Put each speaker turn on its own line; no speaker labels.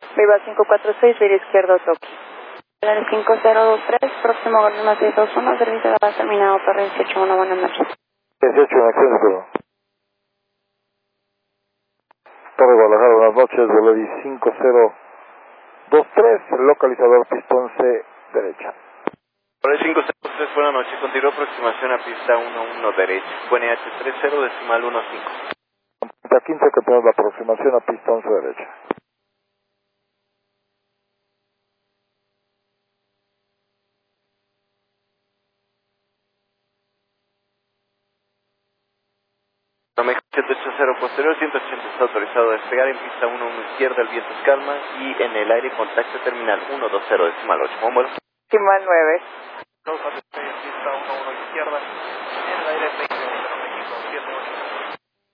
Viva 546, vía izquierdo, toque. El 5023, próximo Gordon 621, servicio de base terminado, Torre 181, buenas noches.
18 en acción, perdón. Torre Guadalajara, buenas noches, Boledi 5023, el localizador pistón C, derecha.
Torre 503, buenas noches, continúa aproximación a pista 11 derecha, QNH 30 decimal 15.
Punta 15 que tenemos la aproximación a pista 11 derecha.
Romeo 180 posterior, 180 está autorizado a despegar en pista 11 izquierda, el viento es calma y en el aire contacto terminal 120 decimal 8. ¿Cómo vuelo?
Decimal 9.
246, pista 11 izquierda, en el aire 20 México, 7